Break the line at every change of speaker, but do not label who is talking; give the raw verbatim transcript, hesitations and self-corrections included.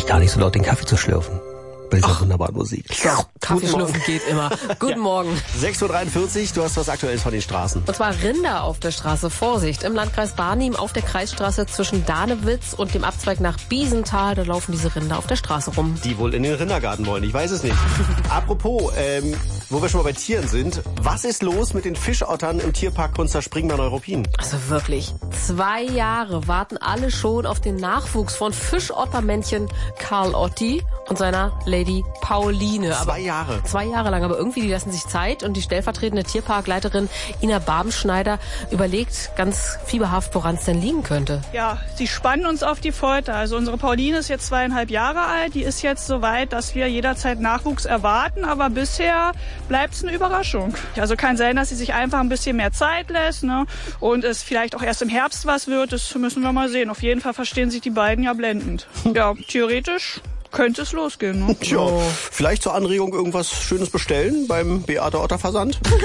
ich gar nicht so laut den Kaffee zu schlürfen. Bei dieser wunderbaren Musik. So,
Kaffee schlürfen geht immer. Guten ja. Morgen.
sechs Uhr dreiundvierzig, du hast was Aktuelles von den Straßen.
Und zwar Rinder auf der Straße. Vorsicht, im Landkreis Barnim auf der Kreisstraße zwischen Danewitz und dem Abzweig nach Biesenthal. Da laufen diese Rinder auf der Straße rum.
Die wohl in den Rindergarten wollen, ich weiß es nicht. Apropos, ähm, wo wir schon mal bei Tieren sind, was ist los mit den Fischottern im Tierpark Kunster Springbahn-Neuruppin?
Also wirklich, zwei Jahre warten alle schon auf den Nachwuchs von Fischottermännchen Karl Otti und seiner Lady Pauline.
Zwei Jahre?
Zwei Jahre lang, aber irgendwie, die lassen sich Zeit und die stellvertretende Tierparkleiterin Ina Babenschneider überlegt ganz fieberhaft, woran es denn liegen könnte.
Ja, sie spannen uns auf die Folter. Also unsere Pauline ist jetzt zweieinhalb Jahre alt, die ist jetzt so weit, dass wir jederzeit Nachwuchs erwarten, aber bisher bleibt es eine Überraschung. Also kann sein, dass sie sich einfach ein bisschen mehr Zeit lässt, ne? Und es vielleicht auch erst im Herbst was wird, das müssen wir mal sehen. Auf jeden Fall verstehen sich die beiden ja blendend. Ja, theoretisch könnte es losgehen. Ne?
Tja, vielleicht zur Anregung irgendwas Schönes bestellen beim Beate Otter Versand?